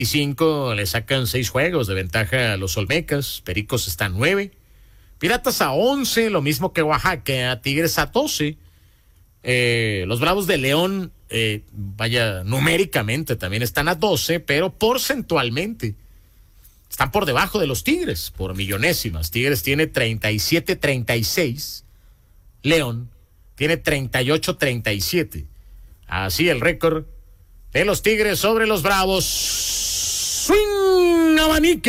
25 le sacan 6 juegos de ventaja a los Olmecas. Pericos está 9. Piratas a 11, lo mismo que Oaxaca. Tigres a 12. Los Bravos de León, numéricamente también están a 12, pero porcentualmente están por debajo de los Tigres, por millonésimas. Tigres tiene 37-36. León tiene 38-37. Así el récord de los Tigres sobre los Bravos. Swing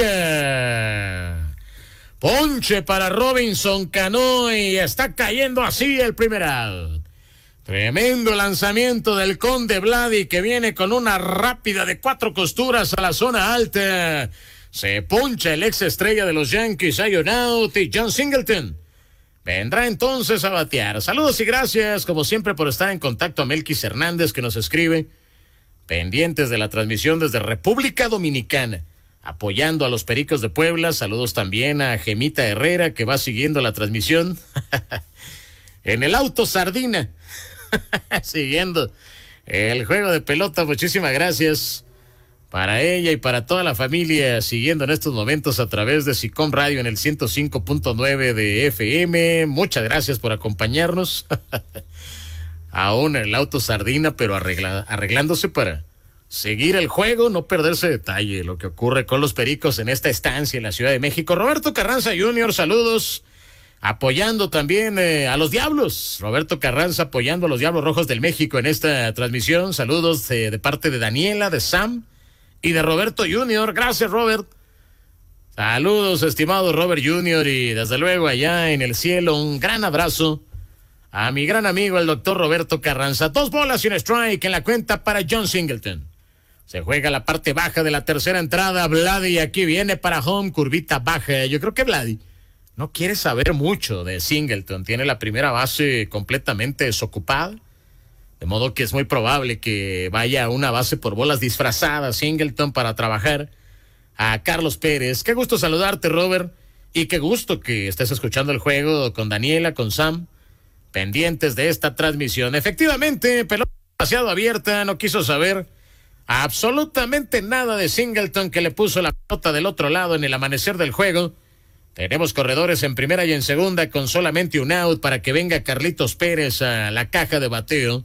abanica. Ponche para Robinson Cano y está cayendo así el primer out. Tremendo lanzamiento del Conde Vladi que viene con una rápida de 4 costuras a la zona alta. Se poncha el ex estrella de los Yankees, hay un out, y John Singleton vendrá entonces a batear. Saludos y gracias, como siempre, por estar en contacto a Melquis Hernández, que nos escribe. Pendientes de la transmisión desde República Dominicana, apoyando a los Pericos de Puebla. Saludos también a Gemita Herrera, que va siguiendo la transmisión en el auto Sardina, siguiendo el juego de pelota. Muchísimas gracias para ella y para toda la familia, siguiendo en estos momentos a través de SICOM Radio en el 105.9 de FM. Muchas gracias por acompañarnos. Aún el auto Sardina, pero arreglándose para seguir el juego, no perderse detalle lo que ocurre con los Pericos en esta estancia en la Ciudad de México. Roberto Carranza Jr., saludos, apoyando también a los Diablos. Roberto Carranza apoyando a los Diablos Rojos del México en esta transmisión. Saludos de parte de Daniela, de Sam y de Roberto Jr. Gracias, Robert. Saludos, estimado Robert Jr. Y desde luego allá en el cielo, un gran abrazo a mi gran amigo, el doctor Roberto Carranza. 2 bolas y un strike en la cuenta para John Singleton. Se juega la parte baja de la tercera entrada. Vladi aquí viene para home, curvita baja. Yo creo que Vladi no quiere saber mucho de Singleton. Tiene la primera base completamente desocupada, de modo que es muy probable que vaya a una base por bolas disfrazada Singleton para trabajar a Carlos Pérez. Qué gusto saludarte, Robert, y qué gusto que estés escuchando el juego con Daniela, con Sam, pendientes de esta transmisión. Efectivamente, pelota demasiado abierta, no quiso saber absolutamente nada de Singleton, que le puso la pelota del otro lado en el amanecer del juego. Tenemos corredores en primera y en segunda con solamente un out para que venga Carlitos Pérez a la caja de bateo.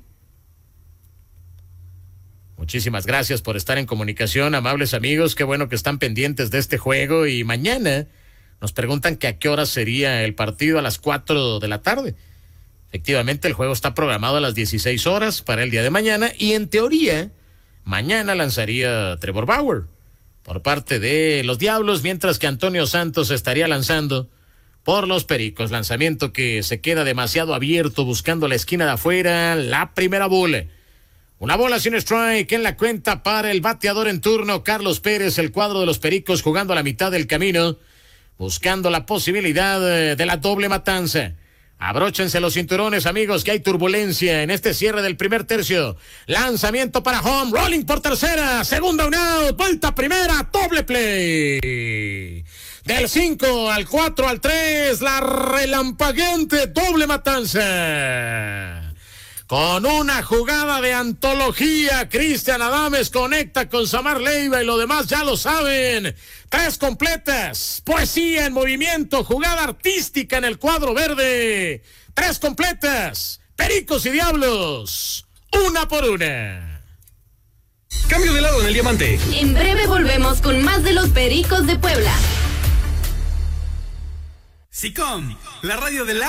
Muchísimas gracias por estar en comunicación, amables amigos. Qué bueno que están pendientes de este juego. Y mañana nos preguntan que a qué hora sería el partido. A las 4 de la tarde. Efectivamente, el juego está programado a las 16 horas para el día de mañana. Y en teoría, mañana lanzaría Trevor Bauer por parte de los Diablos, mientras que Antonio Santos estaría lanzando por los Pericos. Lanzamiento que se queda demasiado abierto, buscando la esquina de afuera. La primera bola. Una bola sin strike en la cuenta para el bateador en turno, Carlos Pérez. El cuadro de los Pericos jugando a la mitad del camino, buscando la posibilidad de la doble matanza. Abróchense los cinturones, amigos, que hay turbulencia en este cierre del primer tercio. Lanzamiento para home, rolling por tercera, segunda un out, vuelta primera, doble play. Del 5 al 4 al 3, la relampagueante doble matanza. Con una jugada de antología, Cristian Adames conecta con Samar Leiva y lo demás ya lo saben. 3 completas, poesía en movimiento, jugada artística en el cuadro verde. 3 completas, Pericos y Diablos, 1 por 1. Cambio de lado en el diamante. En breve volvemos con más de los Pericos de Puebla. SICOM, la radio de la